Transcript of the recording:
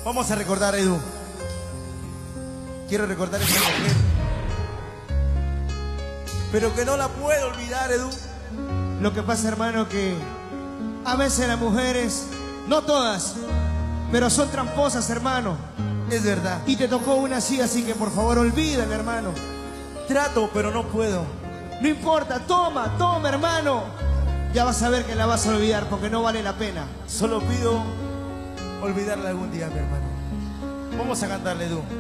Vamos a recordar a Edu. Quiero recordar a esa mujer, pero que no la puedo olvidar, Edu. Lo que pasa, hermano, que a veces las mujeres, no todas, pero son tramposas, hermano. Es verdad. Y te tocó una así que por favor olvídala, hermano. Trato, pero no puedo. No importa, toma, toma, hermano. Ya vas a ver que la vas a olvidar porque no vale la pena. Solo pido olvidarla algún día, mi hermano. Vamos a cantarle, Edu.